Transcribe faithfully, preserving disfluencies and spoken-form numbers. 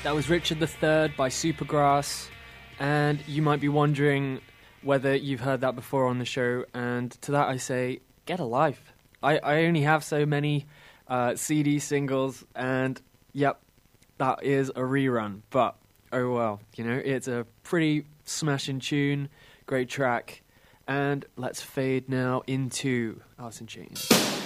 That was Richard the Third by Supergrass, and you might be wondering whether you've heard that before on the show, and to that I say, get a life. I, I only have so many uh, C D singles, and yep, that is a rerun, but oh well, you know, it's a pretty smashing tune, great track, and let's fade now into Alice in Chains.